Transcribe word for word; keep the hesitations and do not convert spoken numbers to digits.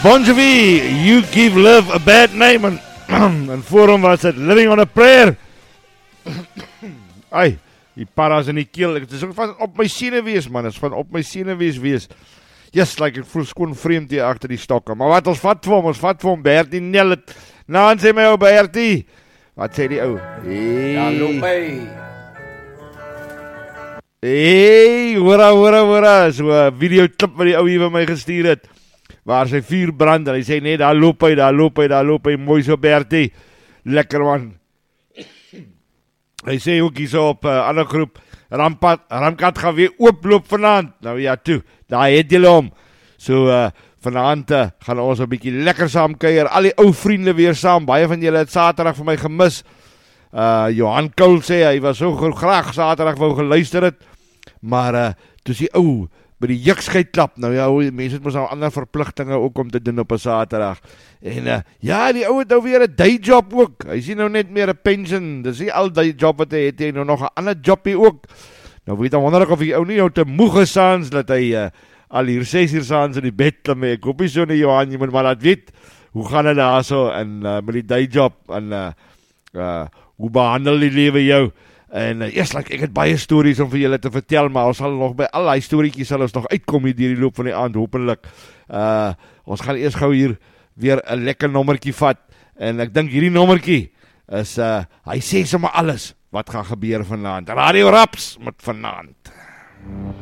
Bon Jovi, You Give Love a Bad Name. En, en voor hom was het Living on a Prayer. Ai, die paras in die keel. Het is ook van op my senuwees, man. Het is van op my senuwees wees. Yes, like ek voel skoon vreemd hier agter die stokke. Maar wat ons vat vir hom, ons vat vir hom Bertie Nel. Nou aan sê my ou Bertie. Wat sê die ou? Hey. Ja, loop hy. Hey, hoera, hoera, hoera. So 'n video klip wat die ou hier vir my gestuur het. Waar sy vuur brand en hy sê nee, daar loop hy, daar loop hy, daar loop hy. Mooi so Bertie. Lekker man. Hy sê ook hier so op 'n uh, ander groep, Rampad, Ramkat gaan weer ooploop vanaand. Nou ja, toe, daar het julle hom. So, uh, vanaand uh, gaan ons 'n bietjie lekker saam kuier. Al die ou vriende weer saam. Baie van julle het Saterdag vir my gemis. Uh, Johan Koul sê, hy was so graag Saterdag wou geluister het. Maar, uh, toe sê, ou, by die jukskheid klap. Nou ja, ou, mense het mos nou ander verpligtinge ook om te doen op 'n Saterdag. En uh, ja, die ou het nou weer 'n day job ook. Hy sien nou net meer 'n pension. Dis nie al die job wat hy het, hy nou nog 'n ander jobbie ook. Nou weet dan wonder ek of hy ou nie nou te moeg is saans dat hy uh, al hier ses uur saans in die bed klim. Ek hoop nie so nie, Johan, jy moet maar laat weet. Hoe gaan dit daar so en uh, met die day job en uh, uh, hoe behandel die lewe jou? En uh, yes, like, ek het baie stories om vir julle te vertel, maar ons sal nog by al die storieetjies sal ons nog uitkom hier deur die loop van die aand, hopelik. Uh, ons gaan eers gou hier weer 'n lekker nommertjie vat, en ek dink hierdie nommertjie is, uh, hy sê sommer alles wat gaan gebeur vanaand. Radio Raps met vanaand.